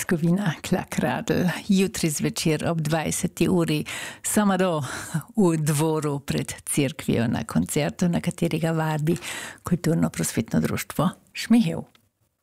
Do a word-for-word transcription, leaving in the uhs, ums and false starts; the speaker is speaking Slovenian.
Skupina Klak-Radl. Jutri zvečer ob dvajseti uri sama do v dvoru pred cerkvijo na koncertu, na katerega vabi Kulturno-prosvetno društvo Šmihev.